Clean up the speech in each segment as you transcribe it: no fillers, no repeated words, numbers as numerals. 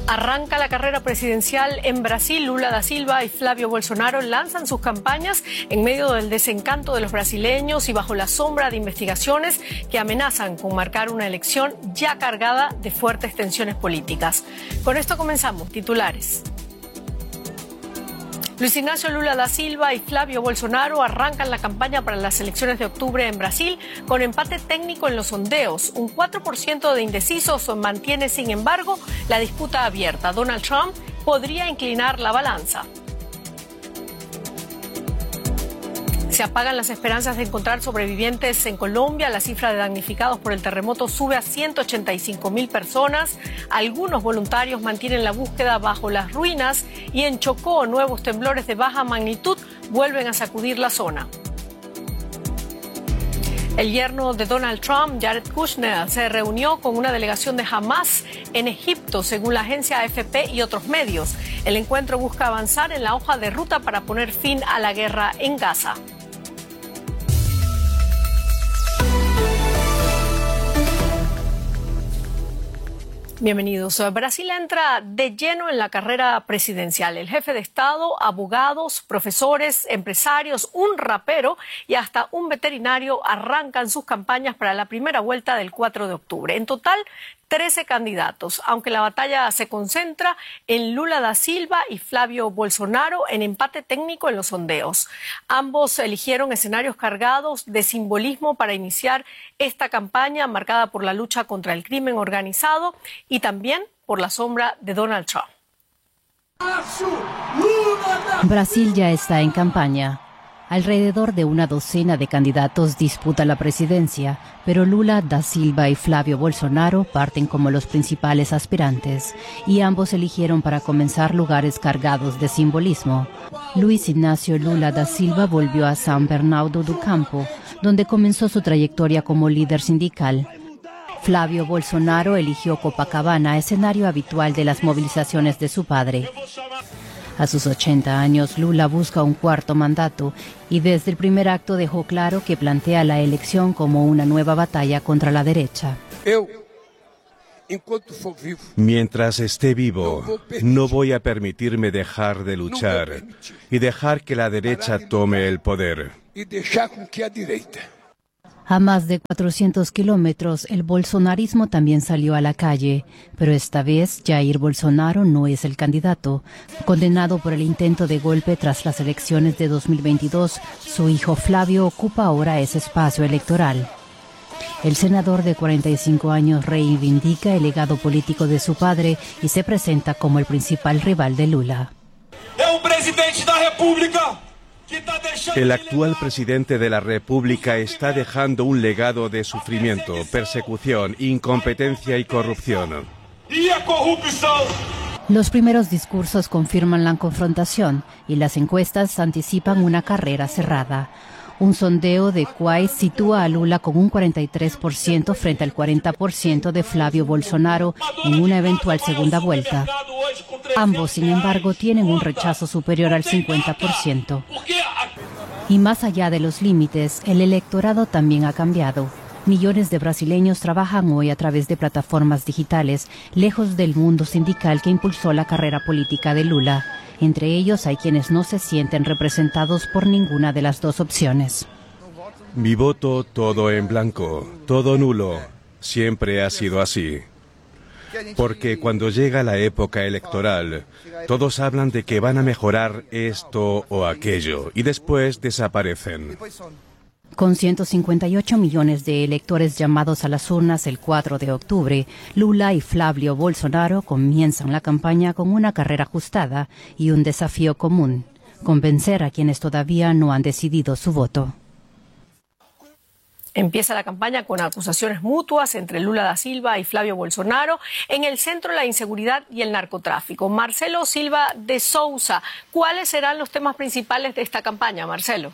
Arranca la carrera presidencial en Brasil. Lula da Silva y Flavio Bolsonaro lanzan sus campañas en medio del desencanto de los brasileños y bajo la sombra de investigaciones que amenazan con marcar una elección ya cargada de fuertes tensiones políticas. Con esto comenzamos. Titulares. Luis Ignacio Lula da Silva y Flavio Bolsonaro arrancan la campaña para las elecciones de octubre en Brasil con empate técnico en los sondeos. Un 4% de indecisos mantiene, sin embargo, la disputa abierta. Donald Trump podría inclinar la balanza. Se apagan las esperanzas de encontrar sobrevivientes en Colombia. La cifra de damnificados por el terremoto sube a 185.000 personas. Algunos voluntarios mantienen la búsqueda bajo las ruinas y en Chocó nuevos temblores de baja magnitud vuelven a sacudir la zona. El yerno de Donald Trump, Jared Kushner, se reunió con una delegación de Hamas en Egipto, según la agencia AFP y otros medios. El encuentro busca avanzar en la hoja de ruta para poner fin a la guerra en Gaza. Bienvenidos. Brasil entra de lleno en la carrera presidencial. El jefe de Estado, abogados, profesores, empresarios, un rapero y hasta un veterinario arrancan sus campañas para la primera vuelta del 4 de octubre. En total, 13 candidatos, aunque la batalla se concentra en Lula da Silva y Flavio Bolsonaro en empate técnico en los sondeos. Ambos eligieron escenarios cargados de simbolismo para iniciar esta campaña marcada por la lucha contra el crimen organizado y también por la sombra de Donald Trump. Brasil ya está en campaña. Alrededor de una docena de candidatos disputan la presidencia, pero Lula da Silva y Flavio Bolsonaro parten como los principales aspirantes, y ambos eligieron para comenzar lugares cargados de simbolismo. Luis Ignacio Lula da Silva volvió a São Bernardo do Campo, donde comenzó su trayectoria como líder sindical. Flavio Bolsonaro eligió Copacabana, escenario habitual de las movilizaciones de su padre. A sus 80 años, Lula busca un cuarto mandato y desde el primer acto dejó claro que plantea la elección como una nueva batalla contra la derecha. Mientras esté vivo, no voy a permitirme dejar de luchar y dejar que la derecha tome el poder. A más de 400 kilómetros, el bolsonarismo también salió a la calle, pero esta vez Jair Bolsonaro no es el candidato. Condenado por el intento de golpe tras las elecciones de 2022, su hijo Flavio ocupa ahora ese espacio electoral. El senador de 45 años reivindica el legado político de su padre y se presenta como el principal rival de Lula. El actual presidente de la República está dejando un legado de sufrimiento, persecución, incompetencia y corrupción. Los primeros discursos confirman la confrontación y las encuestas anticipan una carrera cerrada. Un sondeo de Quai sitúa a Lula con un 43% frente al 40% de Flavio Bolsonaro en una eventual segunda vuelta. Ambos, sin embargo, tienen un rechazo superior al 50%. Y más allá de los límites, el electorado también ha cambiado. Millones de brasileños trabajan hoy a través de plataformas digitales, lejos del mundo sindical que impulsó la carrera política de Lula. Entre ellos hay quienes no se sienten representados por ninguna de las dos opciones. Mi voto todo en blanco, todo nulo. Siempre ha sido así. Porque cuando llega la época electoral, todos hablan de que van a mejorar esto o aquello y después desaparecen. Con 158 millones de electores llamados a las urnas el 4 de octubre, Lula y Flavio Bolsonaro comienzan la campaña con una carrera ajustada y un desafío común: convencer a quienes todavía no han decidido su voto. Empieza la campaña con acusaciones mutuas entre Lula da Silva y Flavio Bolsonaro. En el centro, la inseguridad y el narcotráfico. Marcelo Silva de Sousa, ¿cuáles serán los temas principales de esta campaña, Marcelo?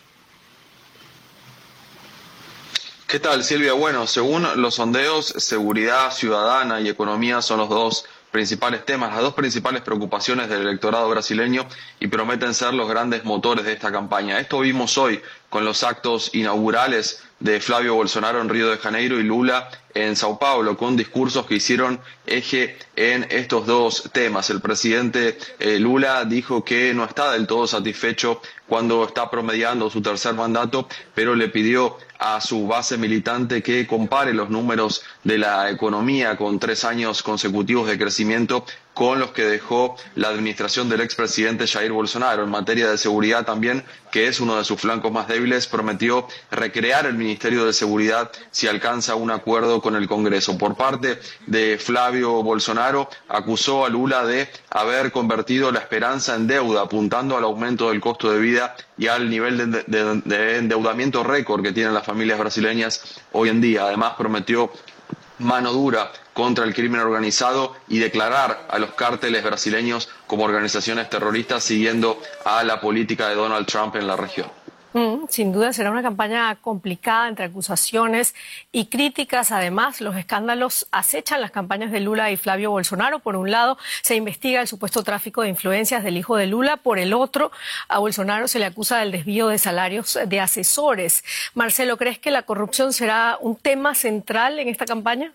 ¿Qué tal, Silvia? Bueno, según los sondeos, seguridad ciudadana y economía son los dos principales temas, las dos principales preocupaciones del electorado brasileño y prometen ser los grandes motores de esta campaña. Esto vimos hoy con los actos inaugurales de Flavio Bolsonaro en Río de Janeiro y Lula en Sao Paulo con discursos que hicieron eje en estos dos temas. El presidente Lula dijo que no está del todo satisfecho cuando está promediando su tercer mandato, pero le pidió a su base militante que compare los números de la economía con 3 años consecutivos de crecimiento con los que dejó la administración del expresidente Jair Bolsonaro. En materia de seguridad también, que es uno de sus flancos más débiles, prometió recrear el Ministerio de Seguridad si alcanza un acuerdo con el Congreso. Por parte de Flavio Bolsonaro, acusó a Lula de haber convertido la esperanza en deuda, apuntando al aumento del costo de vida y al nivel de endeudamiento récord que tienen las familias brasileñas hoy en día. Además, prometió mano dura contra el crimen organizado y declarar a los cárteles brasileños como organizaciones terroristas, siguiendo a la política de Donald Trump en la región. Sin duda será una campaña complicada entre acusaciones y críticas. Además, los escándalos acechan las campañas de Lula y Flavio Bolsonaro. Por un lado, se investiga el supuesto tráfico de influencias del hijo de Lula. Por el otro, a Bolsonaro se le acusa del desvío de salarios de asesores. Marcelo, ¿crees que la corrupción será un tema central en esta campaña?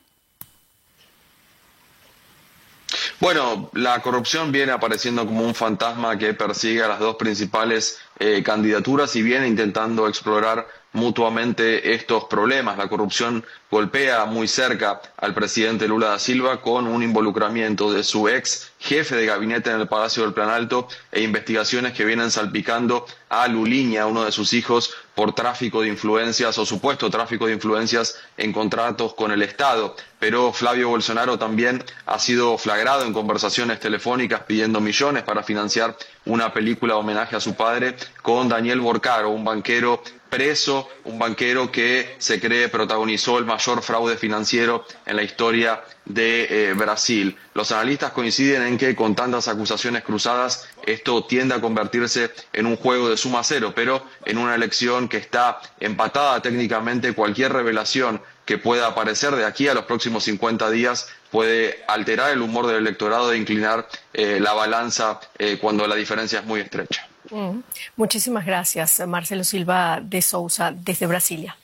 Bueno, la corrupción viene apareciendo como un fantasma que persigue a las dos principales candidaturas y viene intentando explorar mutuamente estos problemas. La corrupción golpea muy cerca al presidente Lula da Silva con un involucramiento de su ex jefe de gabinete en el Palacio del Planalto e investigaciones que vienen salpicando a Lulinha, uno de sus hijos, por tráfico de influencias o supuesto tráfico de influencias en contratos con el Estado. Pero Flavio Bolsonaro también ha sido flagrado en conversaciones telefónicas pidiendo millones para financiar una película de homenaje a su padre con Daniel Borcaro, un banquero preso, un banquero que se cree protagonizó el mayor fraude financiero en la historia de Brasil. Los analistas coinciden en que con tantas acusaciones cruzadas esto tiende a convertirse en un juego de suma cero, pero en una elección que está empatada técnicamente, cualquier revelación que pueda aparecer de aquí a los próximos 50 días puede alterar el humor del electorado e inclinar la balanza cuando la diferencia es muy estrecha. Muchísimas gracias, Marcelo Silva de Souza, desde Brasilia.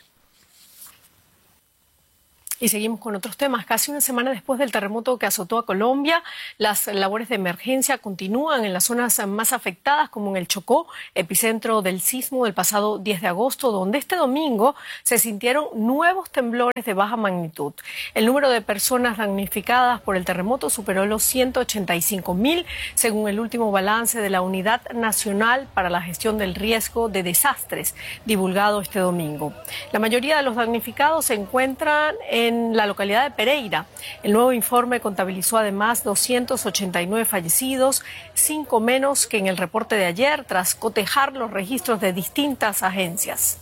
Y seguimos con otros temas. Casi una semana después del terremoto que azotó a Colombia, las labores de emergencia continúan en las zonas más afectadas, como en el Chocó, epicentro del sismo del pasado 10 de agosto, donde este domingo se sintieron nuevos temblores de baja magnitud. El número de personas damnificadas por el terremoto superó los 185.000, según el último balance de la Unidad Nacional para la Gestión del Riesgo de Desastres, divulgado este domingo. La mayoría de los damnificados se encuentran en la localidad de Pereira. El nuevo informe contabilizó además 289 fallecidos, 5 menos que en el reporte de ayer, tras cotejar los registros de distintas agencias.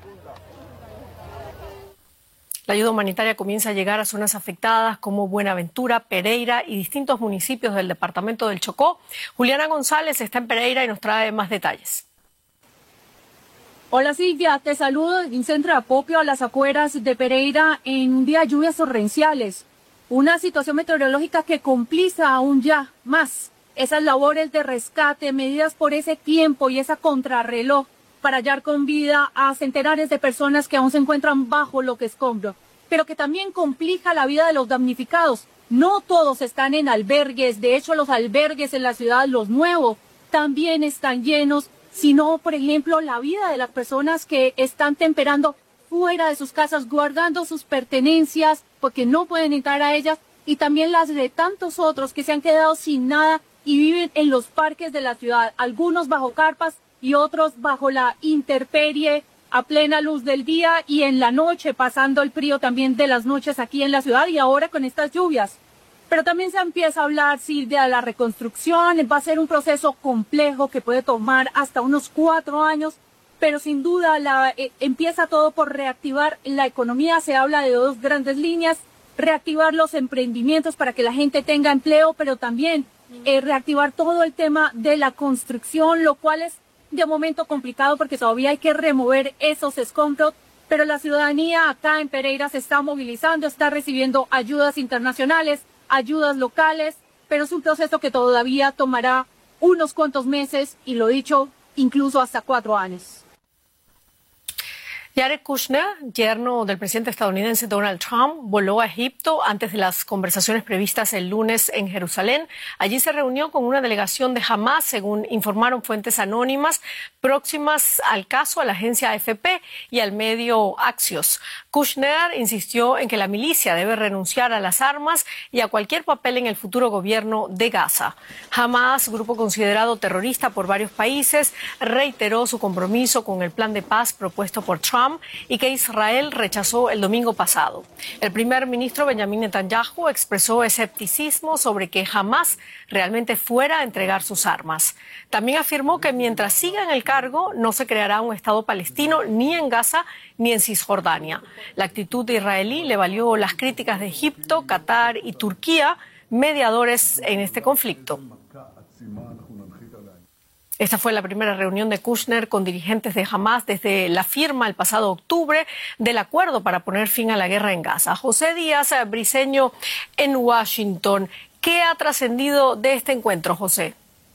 La ayuda humanitaria comienza a llegar a zonas afectadas como Buenaventura, Pereira y distintos municipios del departamento del Chocó. Juliana González está en Pereira y nos trae más detalles. Hola Silvia, te saludo en un centro de acopio a las afueras de Pereira en un día de lluvias torrenciales. Una situación meteorológica que complica aún ya más esas labores de rescate, medidas por ese tiempo y esa contrarreloj para hallar con vida a centenares de personas que aún se encuentran bajo lo que escombro, pero que también complica la vida de los damnificados. No todos están en albergues, de hecho los albergues en la ciudad, los nuevos, también están llenos, sino, por ejemplo, la vida de las personas que están temperando fuera de sus casas, guardando sus pertenencias porque no pueden entrar a ellas, y también las de tantos otros que se han quedado sin nada y viven en los parques de la ciudad, algunos bajo carpas y otros bajo la intemperie a plena luz del día y en la noche, pasando el frío también de las noches aquí en la ciudad y ahora con estas lluvias. Pero también se empieza a hablar, Silvia, de la reconstrucción. Va a ser un proceso complejo que puede tomar hasta unos 4 años, pero sin duda empieza todo por reactivar la economía. Se habla de 2 grandes líneas: reactivar los emprendimientos para que la gente tenga empleo, pero también reactivar todo el tema de la construcción, lo cual es de momento complicado porque todavía hay que remover esos escombros. Pero la ciudadanía acá en Pereira se está movilizando, está recibiendo ayudas internacionales, ayudas locales, pero es un proceso que todavía tomará unos cuantos meses y, lo dicho, incluso hasta 4 años. Jared Kushner, yerno del presidente estadounidense Donald Trump, voló a Egipto antes de las conversaciones previstas el lunes en Jerusalén. Allí se reunió con una delegación de Hamás, según informaron fuentes anónimas próximas al caso a la agencia AFP y al medio Axios. Kushner insistió en que la milicia debe renunciar a las armas y a cualquier papel en el futuro gobierno de Gaza. Hamás, grupo considerado terrorista por varios países, reiteró su compromiso con el plan de paz propuesto por Trump y que Israel rechazó el domingo pasado. El primer ministro Benjamin Netanyahu expresó escepticismo sobre que Hamás realmente fuera a entregar sus armas. También afirmó que mientras siga en el cargo no se creará un Estado palestino ni en Gaza ni en Cisjordania. La actitud israelí le valió las críticas de Egipto, Qatar y Turquía, mediadores en este conflicto. Esta fue la primera reunión de Kushner con dirigentes de Hamás desde la firma el pasado octubre del acuerdo para poner fin a la guerra en Gaza. José Díaz Briceño en Washington. ¿Qué ha trascendido de este encuentro, José?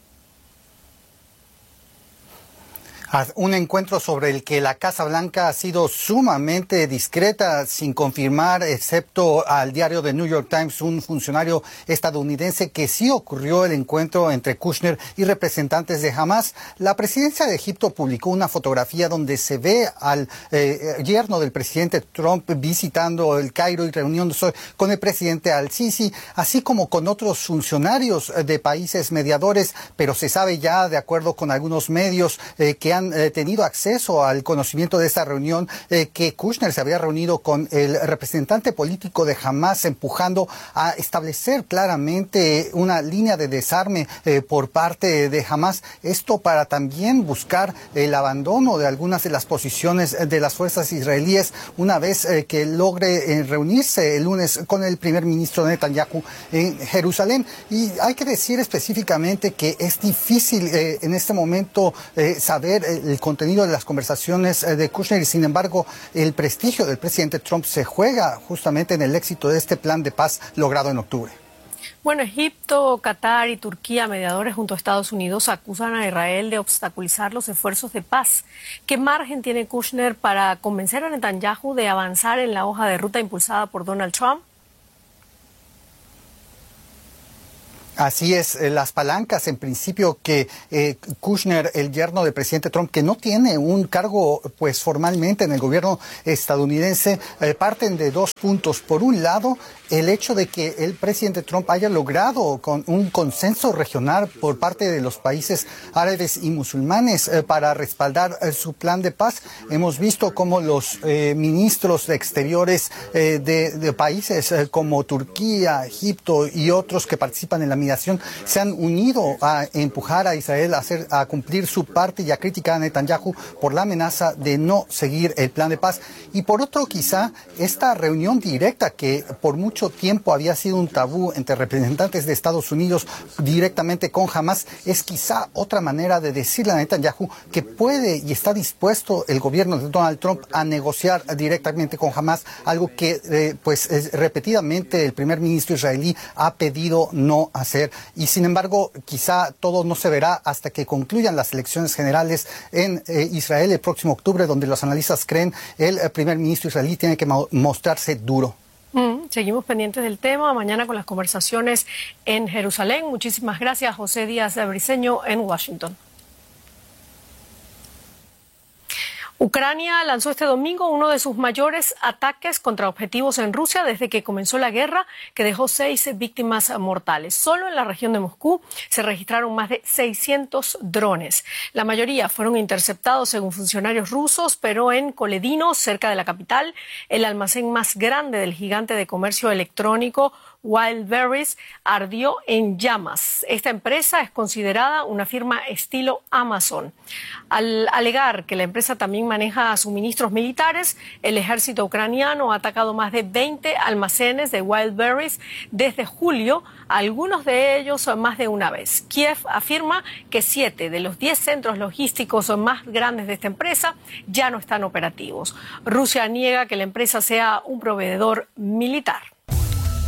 Un encuentro sobre el que la Casa Blanca ha sido sumamente discreta, sin confirmar, excepto al diario The New York Times, un funcionario estadounidense, que sí ocurrió el encuentro entre Kushner y representantes de Hamás. La presidencia de Egipto publicó una fotografía donde se ve al yerno del presidente Trump visitando el Cairo y reuniéndose con el presidente al-Sisi, así como con otros funcionarios de países mediadores, pero se sabe ya, de acuerdo con algunos medios que han tenido acceso al conocimiento de esta reunión, que Kushner se había reunido con el representante político de Hamás, empujando a establecer claramente una línea de desarme por parte de Hamás. Esto para también buscar el abandono de algunas de las posiciones de las fuerzas israelíes una vez que logre reunirse el lunes con el primer ministro Netanyahu en Jerusalén. Y hay que decir específicamente que es difícil en este momento saber el contenido de las conversaciones de Kushner, y sin embargo el prestigio del presidente Trump se juega justamente en el éxito de este plan de paz logrado en octubre. Bueno, Egipto, Qatar y Turquía, mediadores junto a Estados Unidos, acusan a Israel de obstaculizar los esfuerzos de paz. ¿Qué margen tiene Kushner para convencer a Netanyahu de avanzar en la hoja de ruta impulsada por Donald Trump? Así es, las palancas en principio que Kushner, el yerno del presidente Trump, que no tiene un cargo pues formalmente en el gobierno estadounidense, parten de dos puntos. Por un lado, el hecho de que el presidente Trump haya logrado con un consenso regional por parte de los países árabes y musulmanes para respaldar su plan de paz. Hemos visto cómo los ministros de exteriores de países como Turquía, Egipto y otros que participan en la mediación se han unido a empujar a Israel a cumplir su parte y a criticar a Netanyahu por la amenaza de no seguir el plan de paz. Y por otro, quizá esta reunión directa, que por mucho tiempo había sido un tabú entre representantes de Estados Unidos directamente con Hamás, es quizá otra manera de decirle a Netanyahu que puede y está dispuesto el gobierno de Donald Trump a negociar directamente con Hamás, algo que repetidamente el primer ministro israelí ha pedido no hacer. Y sin embargo, quizá todo no se verá hasta que concluyan las elecciones generales en Israel el próximo octubre, donde los analistas creen el primer ministro israelí tiene que mostrarse duro. Seguimos pendientes del tema, mañana con las conversaciones en Jerusalén. Muchísimas gracias, José Díaz Briceño en Washington. Ucrania lanzó este domingo uno de sus mayores ataques contra objetivos en Rusia desde que comenzó la guerra, que dejó 6 víctimas mortales. Solo en la región de Moscú se registraron más de 600 drones. La mayoría fueron interceptados según funcionarios rusos, pero en Koledino, cerca de la capital, el almacén más grande del gigante de comercio electrónico Wildberries ardió en llamas. Esta empresa es considerada una firma estilo Amazon. Al alegar que la empresa también maneja suministros militares, el ejército ucraniano ha atacado más de 20 almacenes de Wildberries desde julio, algunos de ellos más de una vez. Kiev afirma que 7 de los 10 centros logísticos más grandes de esta empresa ya no están operativos. Rusia niega que la empresa sea un proveedor militar.